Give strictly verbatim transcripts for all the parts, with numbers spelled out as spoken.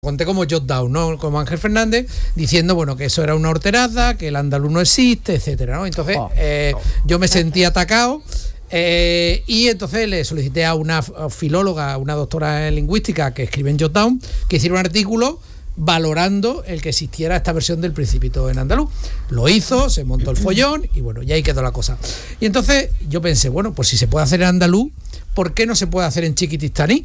Conté como Jot Down, ¿no? Como Ángel Fernández, diciendo, bueno, que eso era una horterada, que el andaluz no existe, etcétera, ¿no? Entonces, eh, yo me sentí atacado eh, y entonces le solicité a una filóloga, una doctora en lingüística que escribe en Jot Down, que hiciera un artículo valorando el que existiera esta versión del Principito en andaluz. Lo hizo, se montó el follón y bueno, ya ahí quedó la cosa. Y entonces yo pensé, bueno, pues si se puede hacer en andaluz, ¿por qué no se puede hacer en chiquitistaní?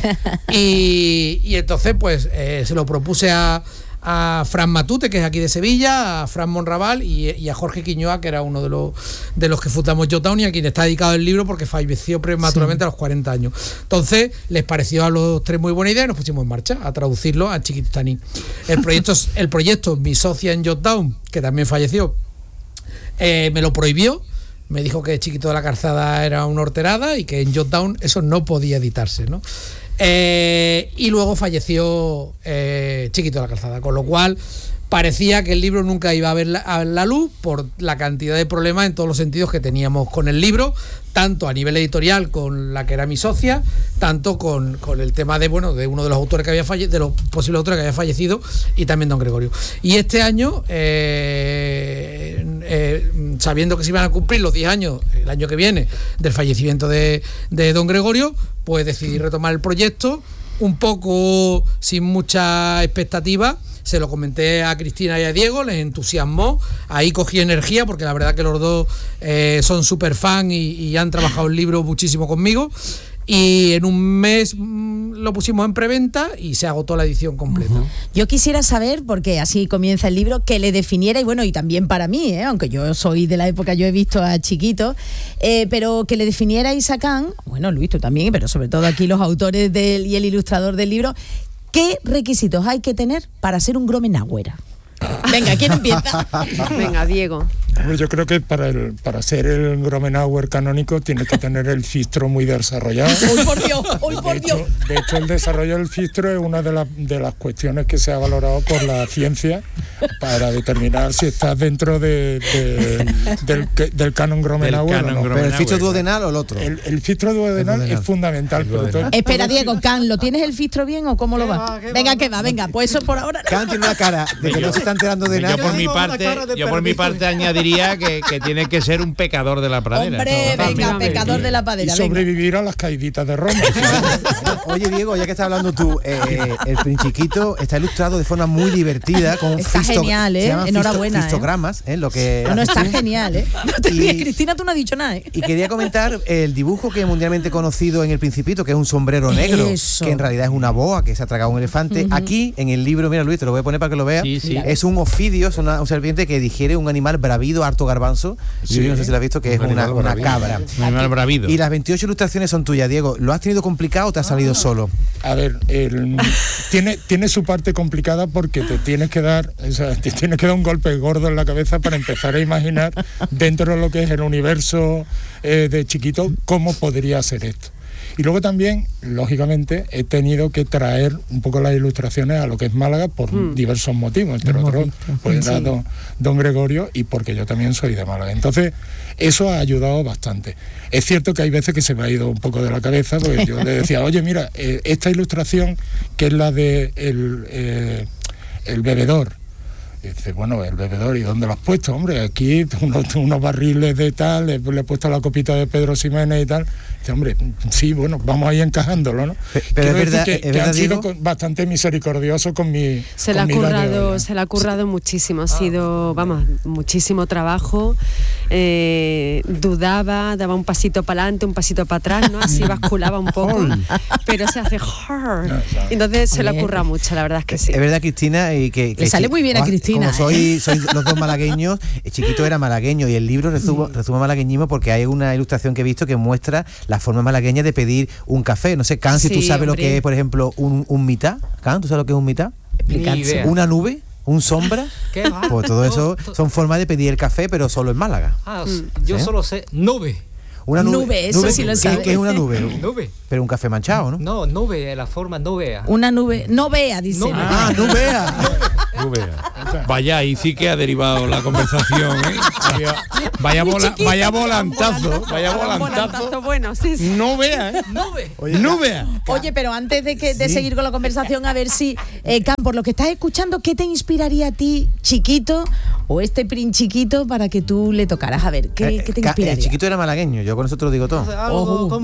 y, y entonces pues eh, se lo propuse a, a Fran Matute, que es aquí de Sevilla, a Fran Monraval y, y a Jorge Quiñoa, que era uno de los de los que fundamos Jot Down y a quien está dedicado el libro porque falleció prematuramente sí. a los cuarenta años. Entonces les pareció a los tres muy buena idea y nos pusimos en marcha a traducirlo a chiquitistaní. El proyecto, el proyecto mi socia en Jot Down, que también falleció, eh, me lo prohibió. Me dijo que Chiquito de la Calzada era una horterada y que en Jot Down eso no podía editarse, ¿no? Eh, y luego falleció eh, Chiquito de la Calzada, con lo cual parecía que el libro nunca iba a ver la, a la luz por la cantidad de problemas en todos los sentidos que teníamos con el libro, tanto a nivel editorial con la que era mi socia, tanto con, con el tema de bueno de uno de los autores que había fallecido, de los posibles autores que había fallecido, y también don Gregorio. Y este año, eh, eh, sabiendo que se iban a cumplir los diez años el año que viene del fallecimiento de, de don Gregorio, pues decidí retomar el proyecto, un poco sin mucha expectativa. Se lo comenté a Cristina y a Diego, les entusiasmó, ahí cogí energía porque la verdad que los dos eh, son súper fan y, y han trabajado el libro muchísimo conmigo, y en un mes mmm, lo pusimos en preventa y se agotó la edición completa. Uh-huh. Yo quisiera saber, porque así comienza el libro, que le definiera, y bueno, y también para mí, ¿eh? Aunque yo soy de la época, yo he visto a Chiquito, eh, pero que le definiera Isacán, bueno, Luis, tú también, pero sobre todo aquí los autores del, y el ilustrador del libro, ¿qué requisitos hay que tener para ser un Gromenauer? Venga, ¿quién empieza? Venga, Diego. Bueno, yo creo que para el para ser el Gromenauer canónico tienes que tener el fistro muy desarrollado. ¡Uy, por Dios! ¡Uy, por de Dios! Hecho, de hecho, el desarrollo del fistro es una de, la, de las cuestiones que se ha valorado por la ciencia para determinar si estás dentro de, de, del, del canon Gromenauer o no. Gromenauer. ¿Pero el fistro duodenal o el otro? El, el fistro duodenal, duodenal es fundamental. El duodenal. Pero todo, Espera, todo Diego, Can, ¿lo tienes el fistro bien o cómo lo va? va venga, va, que va, venga, pues eso por ahora. Can tiene una cara de que no se está enterando de nada. Yo por mi parte, yo por mi parte añadiría que, que tiene que ser un pecador de la pradera. Hombre, no, venga, no, pecador de la pradera. Y sobrevivir venga. a las caíditas de Roma. Oye, Diego, ya que estás hablando tú, eh, el Princiquito está ilustrado de forma muy divertida con está fisto, genial, ¿eh? Enhorabuena. Fistogramas, ¿eh? Lo que no, no está tú. Genial, ¿eh? No te y, ríes, Cristina, tú no has dicho nada, ¿eh? Y quería comentar el dibujo que es mundialmente conocido en el Principito, que es un sombrero negro, Eso. que en realidad es una boa que se ha tragado un elefante. Uh-huh. Aquí, en el libro, mira, Luis, te lo voy a poner para que lo veas. Sí, sí. Es un ofidio, es una, un serpiente que digiere un animal bravido, harto garbanzo. Sí. Yo no sé si lo has visto, que es un una, una cabra. Un animal bravido. Y las veintiocho ilustraciones son tuyas, Diego. ¿Lo has tenido complicado o te ha salido ah. solo? A ver, el, tiene, tiene su parte complicada porque te tienes que dar, o sea, te tienes que dar un golpe gordo en la cabeza para empezar a imaginar dentro de lo que es el universo eh, de Chiquito cómo podría ser esto. Y luego también, lógicamente, he tenido que traer un poco las ilustraciones a lo que es Málaga por mm. diversos motivos, entre otros, pues era sí. don, don Gregorio y porque yo también soy de Málaga. Entonces, eso ha ayudado bastante. Es cierto que hay veces que se me ha ido un poco de la cabeza, porque yo le decía, oye, mira, eh, esta ilustración, que es la de el, eh, el bebedor, y dice, bueno, el bebedor, ¿y dónde lo has puesto? Hombre, aquí unos, unos barriles de tal, le, le he puesto la copita de Pedro Ximénez y tal. Dice, hombre, sí, bueno, vamos ahí encajándolo, ¿no? Pero, pero es verdad, que, es que verdad, han sido Diego, bastante misericordiosos con mi Se con le ha mi currado, hoy, se le ha currado muchísimo, ha sido, vamos, muchísimo trabajo. Eh, dudaba, daba un pasito para adelante, un pasito para atrás, ¿no? Así basculaba un poco, pero se hace hard. Entonces se le ha currado mucho, la verdad es que sí. Es verdad, Cristina, y que, que le sale muy bien a Cristina. Como soy, soy los dos malagueños, Chiquito era malagueño y el libro resume, resume malagueñismo porque hay una ilustración que he visto que muestra la forma malagueña de pedir un café. No sé, Can, si sí, tú sabes hombre. Lo que es, por ejemplo, un, un mitad. Can, ¿tú sabes lo que es un mitad? Una nube. ¿Un sombra? ¿Qué va? Pues todo eso son formas de pedir el café, pero solo en Málaga. Ah, mm. yo ¿sí? solo sé nube. Una nube, nube eso nube, sí lo sabes. ¿Qué es una nube? Nube. Pero un café manchado, ¿no? No, nube, la forma no vea. Una nube, no vea, dice. No, ah, no vea. Vea. Vaya, ahí sí que ha derivado la conversación, ¿eh? Vaya, vaya, vola, vaya volantazo, vaya volantazo. Bueno, sí, sí. No vea, ¿eh? No ve. Oye, no vea. Oye, pero antes de que de sí. seguir con la conversación, a ver si, eh, Can, por lo que estás escuchando, ¿qué te inspiraría a ti, Chiquito, o este Prin Chiquito, para que tú le tocaras? A ver, ¿qué, eh, ¿qué te inspiraría? El Chiquito era malagueño, yo con eso te lo digo todo. Algo oh, como